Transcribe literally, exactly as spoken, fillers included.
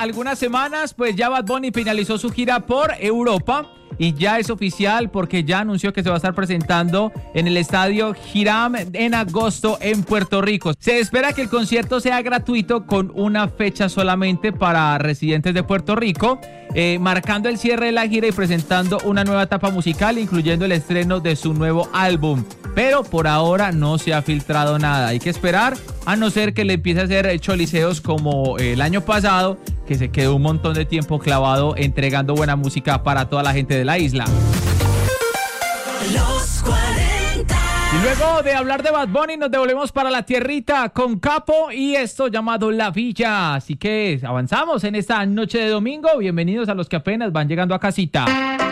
algunas semanas, pues ya Bad Bunny finalizó su gira por Europa y ya es oficial porque ya anunció que se va a estar presentando en el estadio Hiram en agosto en Puerto Rico. Se espera que el concierto sea gratuito con una fecha solamente para residentes de Puerto Rico, eh, marcando el cierre de la gira y presentando una nueva etapa musical, incluyendo el estreno de su nuevo álbum. Pero por ahora no se ha filtrado nada. Hay que esperar, a no ser que le empiece a hacer choliseos como el año pasado, que se quedó un montón de tiempo clavado entregando buena música para toda la gente de la isla. Los cuarenta. Y luego de hablar de Bad Bunny nos devolvemos para la tierrita con Capo y esto llamado La Villa. Así que avanzamos en esta noche de domingo. Bienvenidos a los que apenas van llegando a casita.